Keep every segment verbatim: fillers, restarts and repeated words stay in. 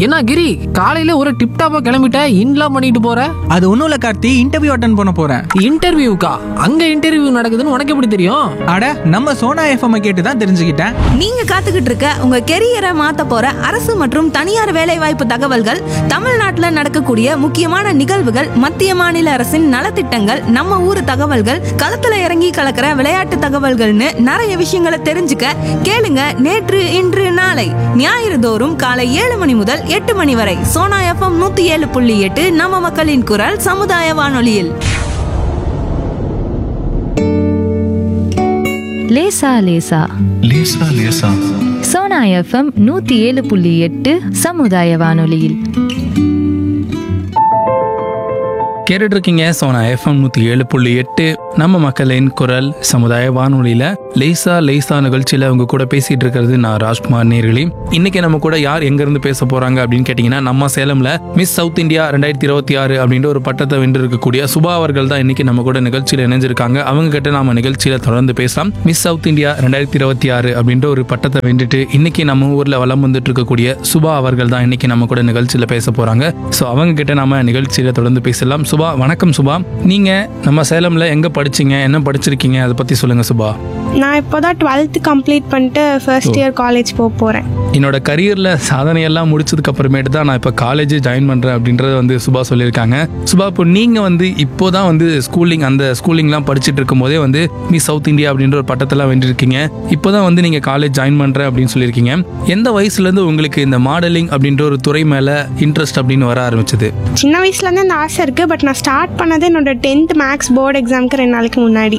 என்ன கிரி, காலையில ஒரு டிப் டாப்பா கிளம்பிட்ட, இன்லாம் பண்ணிட்டு போற? அது ஒன்றும் இல்லை கார்த்தி, இன்டர்வியூ அட்டன் பண்ண போகிறேன். இன்டர்வியூக்கா? அங்க இன்டர்வியூ நடக்குதுன்னு உனக்கு எப்படி தெரியும்? அட, நம்ம சோனா எஃப்எம் கேட்டு தான் தெரிஞ்சுக்கிட்டேன். நீங்க காத்துக்கிட்டு இருக்க உங்க கெரியரை மாத்த போற அரசு மற்றும் தனியார் வேலைவாய்ப்பு தகவல்கள், தமிழ்நாட்டுல நடக்கக்கூடிய முக்கியமான நிகழ்வுகள், மத்திய மாநில அரசின் நலத்திட்டங்கள், நம்ம ஊர் தகவல்கள், களத்துல இறங்கி கலக்கிற விளையாட்டு தகவல்கள்னு நிறைய விஷயங்களை தெரிஞ்சுக்க கேளுங்க நேற்று இன்று நாளை ஞாயிறு தோறும் காலை ஏழு மணி முதல் எட்டு மணி வரை சோனா எஃப்எம் நூத்தி ஏழு புள்ளி எட்டு நம்ம மக்களின் குரல் சமுதாய வானொலியில். லேசா லேசா லேசா லேசா சோனா எஃப்எம் நூத்தி ஏழு புள்ளி எட்டு சமுதாய வானொலியில் கேட்டுட்டு இருக்கீங்க சோனா எஃப்எம் நூற்றி ஏழு புள்ளி எட்டு நம்ம மக்களின் குரல் சமுதாய வானொலியில் லேசா லேசா நிகழ்ச்சியில் அவங்க கூட பேசிகிட்டு இருக்கிறது நான் ராஜ்குமார் நேர்களி. இன்னைக்கு நம்ம கூட யார் எங்கேருந்து பேச போகிறாங்க அப்படின்னு கேட்டிங்கன்னா, நம்ம சேலமில் மிஸ் சவுத் இந்தியா ரெண்டாயிரத்தி இருபத்தி ஆறு அப்படின்ற ஒரு பட்டத்தை வென்று இருக்கக்கூடிய சுபா அவர்கள் தான் இன்னைக்கு நம்ம கூட நிகழ்ச்சியில் இணைஞ்சிருக்காங்க. அவங்க கிட்ட நம்ம நிகழ்ச்சியில் தொடர்ந்து பேசலாம். மிஸ் சவுத் இந்தியா ரெண்டாயிரத்தி இருபத்தி ஆறு அப்படின்ற ஒரு பட்டத்தை வென்றுட்டு இன்னைக்கு நம்ம ஊரில் வலம் வந்துட்டு இருக்கக்கூடிய சுபா அவர்கள் தான் இன்னைக்கு நம்ம கூட நிகழ்ச்சியில் பேச போகிறாங்க. ஸோ அவங்க கிட்ட நம்ம நிகழ்ச்சியில் தொடர்ந்து பேசலாம். சுபா, வணக்கம் சுபா. நீங்க நம்ம சேலம்ல எங்க படிச்சீங்க, என்ன படிச்சிருக்கீங்க, அதை பத்தி சொல்லுங்க சுபா. நான் இப்போதான் டுவெல்த் கம்ப்ளீட் பண்ணிட்டு ஃபர்ஸ்ட் இயர் காலேஜ் போக போறேன். என்னோட கரியர்ல சாதனையெல்லாம் முடிச்சதுக்கு அப்புறமேட்டு தான் நான் இப்போ காலேஜ் ஜாயின் பண்றேன் அப்படின்றத வந்து சுபா சொல்லியிருக்காங்க. சுபா, இப்போ நீங்க வந்து இப்போதான் வந்து ஸ்கூலிங் அந்த ஸ்கூலிங்லாம் படிச்சுட்டு இருக்கும் போதே வந்து மிஸ் சவுத் இந்தியா அப்படின்ற ஒரு பட்டத்தெல்லாம் வென்றிருக்கீங்க. இப்போதான் வந்து நீங்க காலேஜ் ஜாயின் பண்றேன் அப்படின்னு சொல்லியிருக்கீங்க. எந்த வயசுல இருந்து உங்களுக்கு இந்த மாடலிங் அப்படின்ற ஒரு துறை மேல இன்ட்ரெஸ்ட் அப்படின்னு வர ஆரம்பிச்சது? சின்ன வயசுல இருந்து இந்த ஆசை இருக்கு. பட் நான் ஸ்டார்ட் பண்ணது என்னோட டென்த் மேக்ஸ் போர்டு எக்ஸாமுக்கு ரெண்டு நாளைக்கு முன்னாடி.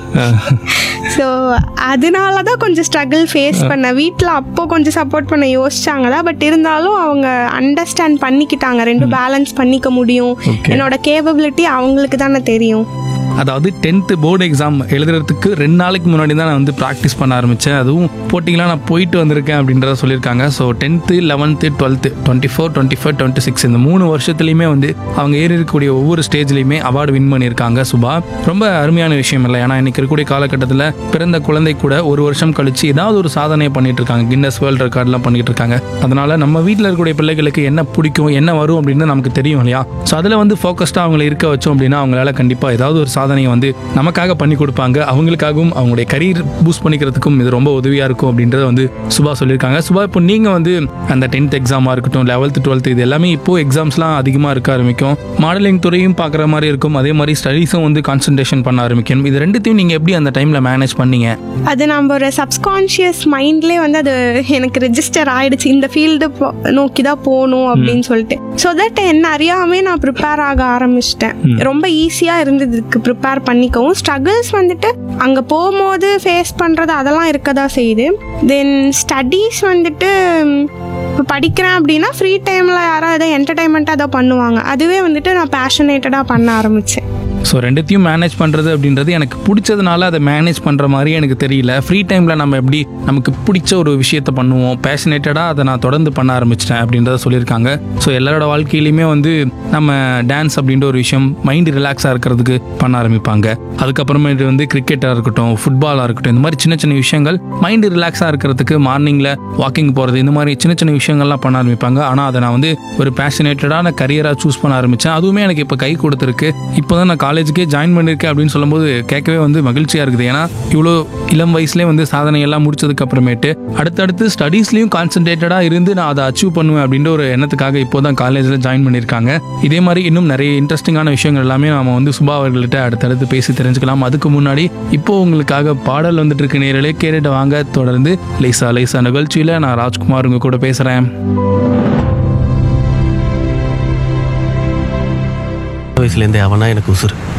ஸோ அதனால தான் கொஞ்சம் ஸ்ட்ரகிள் ஃபேஸ் பண்ண. வீட்டில் அப்போ கொஞ்சம் சப்போர்ட் பண்ண யோசிச்சாங்களா, பட் இருந்தாலும் அவங்க அண்டர்ஸ்டாண்ட் பண்ணிக்கிட்டாங்க. ரெண்டும் பேலன்ஸ் பண்ணிக்க முடியும், என்னோட கேப்பபிலிட்டி அவங்களுக்கு தானே தெரியும். அதாவது டென்த்து போர்டு எக்ஸாம் எழுதுறதுக்கு ரெண்டு நாளைக்கு முன்னாடி தான் நான் வந்து ப்ராக்டிஸ் பண்ண ஆரம்பித்தேன். அதுவும் போட்டிங்களாம் நான் போயிட்டு வந்திருக்கேன் அப்படின்றத சொல்லியிருக்காங்க. So tenth eleventh twelfth twenty four twenty five twenty six இந்த மூணு வருஷத்துலையுமே வந்து அவங்க ஏறி இருக்கக்கூடிய ஒவ்வொரு ஸ்டேஜ்லையுமே அவார்டு வின் பண்ணியிருக்காங்க. சுபா, ரொம்ப அருமையான விஷயம் இல்லை? ஏன்னா இன்னைக்கு இருக்கக்கூடிய காலகட்டத்தில் பிறந்த குழந்தை கூட ஒரு வருஷம் கழிச்சு ஏதாவது ஒரு சாதனையை பண்ணிட்டு இருக்காங்க, கின்னஸ் வேர்ல்டு ரெக்கார்ட்லாம் பண்ணிட்டு இருக்காங்க. அதனால நம்ம வீட்டில் இருக்கக்கூடிய பிள்ளைகளுக்கு என்ன பிடிக்கும், என்ன வரும் அப்படின்னு நமக்கு தெரியும் இல்லையா? ஸோ அதில் வந்து ஃபோக்கஸ்டாக அவங்களை இருக்க வச்சோம் அப்படின்னா அவங்களால கண்டிப்பாக ஏதாவது ஒரு சாதனையை வந்து நமக்காக பண்ணி கொடுப்பாங்க. அவங்களுக்காகவும் அவங்களுடைய கரியர் பூஸ்ட் பண்ணிக்கிறதுக்கும் இது ரொம்ப உதவியா இருக்கும் அப்படின்றத வந்து சுபா சொல்லியிருக்காங்க. சுபா, இப்போ நீங்க வந்து அந்த டென்த் எக்ஸாமா இருக்கட்டும், லெவல்த் டுவெல்த், இது எல்லாமே இப்போ எக்ஸாம்ஸ்லாம் அதிகமா இருக்க ஆரம்பிக்கும். மாடலிங் துறையும் பார்க்குற மாதிரி இருக்கும், அதே மாதிரி ஸ்டடீஸும் வந்து கான்சன்ட்ரேஷன் பண்ண ஆரம்பிக்கும். இது ரெண்டுத்தையும் நீங்க எப்படி அந்த டைம்ல மேனேஜ் பண்ணீங்க? அது நம்ம ஒரு சப்கான்ஷியஸ் மைண்ட்லேயே வந்து அது எனக்கு ரெஜிஸ்டர் ஆயிடுச்சு, இந்த ஃபீல்டு நோக்கி தான் போகணும் அப்படின்னு சொல்லிட்டு. ஸோ தட் என்ன அறியாமே நான் ப்ரிப்பேர் ஆக ஆரம்பிச்சிட்டேன். ரொம்ப ஈஸியாக இருந்ததுக்கு ப்ரிப்பேர் பண்ணிக்கவும். ஸ்ட்ரகிள்ஸ் வந்துட்டு அங்கே போகும்போது ஃபேஸ் பண்ணுறது அதெல்லாம் இருக்க தான் செய்யுது. தென் ஸ்டடீஸ் வந்துட்டு இப்போ படிக்கிறேன் அப்படின்னா ஃப்ரீ டைமில் யாராவது எதாவது என்டர்டைன்மெண்ட்டாக அதை பண்ணுவாங்க. அதுவே வந்துட்டு நான் பேஷனேட்டடாக பண்ண ஆரம்பித்தேன். ஸோ ரெண்டுத்தையும் மேனேஜ் பண்ணுறது அப்படின்றது எனக்கு பிடிச்சதுனால அதை மேனேஜ் பண்ணுற மாதிரி எனக்கு தெரியல. ஃப்ரீ டைமில் நம்ம எப்படி நமக்கு பிடிச்ச ஒரு விஷயத்த பண்ணுவோம், பேஷனேட்டடாக அதை நான் தொடர்ந்து பண்ண ஆரம்பிச்சிட்டேன் அப்படின்றத சொல்லியிருக்காங்க. ஸோ எல்லாரோட வாழ்க்கையிலையுமே வந்து நம்ம டான்ஸ் அப்படின்ற ஒரு விஷயம் மைண்டு ரிலாக்ஸாக இருக்கிறதுக்கு பண்ண ஆரம்பிப்பாங்க. அதுக்கப்புறமேட்டு வந்து கிரிக்கெட்டாக இருக்கட்டும், ஃபுட்பாலாக இருக்கட்டும், இந்த மாதிரி சின்ன சின்ன விஷயங்கள் மைண்டு ரிலாக்ஸாக இருக்கிறதுக்கு மார்னிங்கில் வாக்கிங் போகிறது, இந்த மாதிரி சின்ன சின்ன விஷயங்கள்லாம் பண்ண ஆரம்பிப்பாங்க. ஆனால் அதை நான் வந்து ஒரு பேஷனேட்டடான கரியராக சூஸ் பண்ண ஆரம்பித்தேன். அதுவுமே எனக்கு இப்போ கை கொடுத்துருக்கு. இப்போ தான் நான் காலேஜுக்கே ஜாயின் பண்ணியிருக்கேன் அப்படின்னு சொல்லும்போது கேட்கவே வந்து மகிழ்ச்சியாக இருக்குது. ஏன்னா இவ்வளோ இளம் வயசுலேயே வந்து சாதனையெல்லாம் முடிச்சதுக்கு அப்புறமேட்டு அடுத்தடுத்து ஸ்டடீஸ்லையும் கான்சன்ட்ரேட்டடாக இருந்து நான் அதை அச்சீவ் பண்ணுவேன் அப்படின்ற ஒரு எண்ணத்துக்காக இப்போ தான் காலேஜில் ஜாயின் பண்ணியிருக்காங்க. இதே மாதிரி இன்னும் நிறைய இன்ட்ரெஸ்டிங்கான விஷயங்கள் எல்லாமே நம்ம வந்து சுபா அவர்கள்ட்ட அடுத்தடுத்து பேசி தெரிஞ்சுக்கலாம். அதுக்கு முன்னாடி இப்போ உங்களுக்காக பாடல் வந்துட்டு இருக்கு, நேரலே கேட்டுட்டு வாங்க. தொடர்ந்து லேசா லேசா நிகழ்ச்சியில் நான் ராஜ்குமார் உங்க கூட பேசுகிறேன். வயசுலேருந்தே அவனா எனக்கு உசுறு.